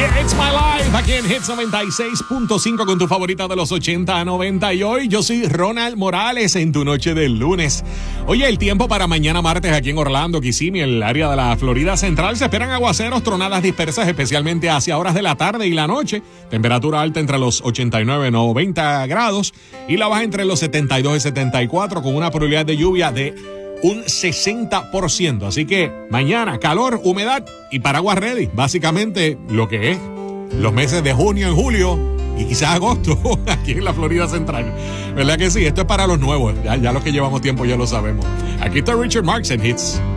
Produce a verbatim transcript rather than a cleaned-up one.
Yeah, it's my life. Aquí en Hits noventa y seis punto cinco con tu favorita de los ochenta a noventa. Y hoy yo soy Ronald Morales en tu noche del lunes. Oye, el tiempo para mañana martes aquí en Orlando, Kissimmee, el área de la Florida Central. Se esperan aguaceros, tronadas dispersas, especialmente hacia horas de la tarde y la noche. Temperatura alta entre los ochenta y nueve y noventa grados. Y la baja entre los setenta y dos y setenta y cuatro con una probabilidad de lluvia de un sesenta por ciento. Así que mañana, calor, humedad y paraguas ready. Básicamente lo que es los meses de junio y julio y quizás agosto aquí en la Florida Central. ¿Verdad que sí? Esto es para los nuevos. Ya, ya los que llevamos tiempo ya lo sabemos. Aquí está Richard Marx en Hits.